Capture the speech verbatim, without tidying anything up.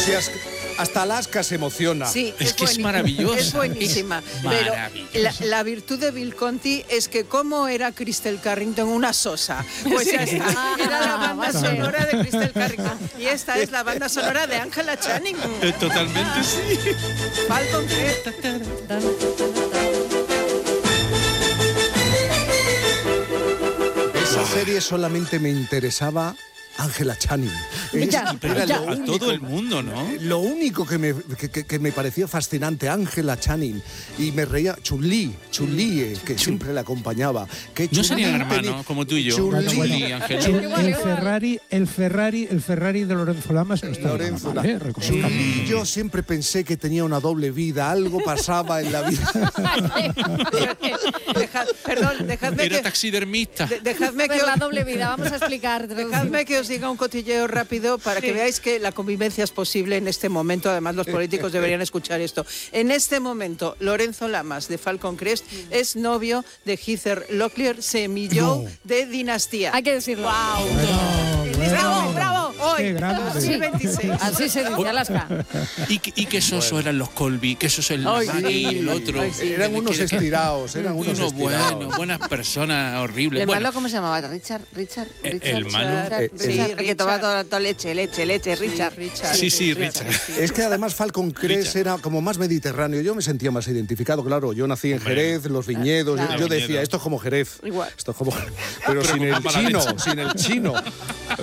Sí, hasta Alaska se emociona. Sí, es, es que es maravillosa. Es buenísima. Es pero maravillosa. la, la virtud de Bill Conti es que como era Crystal Carrington una sosa. Pues ya está. Era la banda sonora de Crystal Carrington. Y esta es la banda sonora de Angela Channing. Eh, Totalmente sí. Falcon Crest. Esa serie solamente me interesaba Angela Channing. Es, Ya, era ya. lo A único, todo el mundo, ¿no? Lo único que me, que, que, que me pareció fascinante, Angela Channing. Y me reía Chun-Li, Chun-Li, eh, que siempre la acompañaba. Que No serían Chun-Li hermanos, tenía- como tú y yo. Chun-Li. Bueno, bueno. Chun-Li, Ángel. El, Igual, el igual. Ferrari, el Ferrari, el Ferrari de Lorenzo Lamas no está Lorenzo, nada mal, ¿eh? Reconozcamos. Chun-Li, yo siempre pensé que tenía una doble vida, algo pasaba en la vida. Dejad, perdón, dejadme Era que, taxidermista. de- dejadme que Pues la os- doble vida, vamos a explicar. Dejadme que os diga un cotilleo rápido para que veáis que la convivencia es posible en este momento. Además, los políticos deberían escuchar esto. En este momento, Lorenzo Lamas, de Falcon Crest, es novio de Heather Locklear, semilló de Dinastía. Hay que decirlo. Bueno, bueno. ¡Bravo, bravo! Hoy, Qué grande. dos mil veintiséis. Así se dice, Alaska. Y, que- y que soso eran los Colby, que esos el Ay, Maggie y el sí, otro. ay, sí. Eran Que- unos que- estirados, eran unos unos estirados. buenos, buenas personas horribles. ¿El Bueno, malo cómo se llamaba? ¿Richard? ¿Richard? Eh, ¿Richard? el malo. Richard, Eh, Richard, sí, el que Richard. tomaba toda, toda leche, leche, leche, Richard. Richard. Sí, sí, Richard. Es que además Falcon Crest Richard. era como más mediterráneo. Yo me sentía más identificado, claro. Yo nací en Hombre. Jerez, los viñedos. Claro. Yo, yo decía, Viñedos. esto es como Jerez. Igual. Esto es como... Pero, Pero sin con el más mala chino, leche. sin el chino.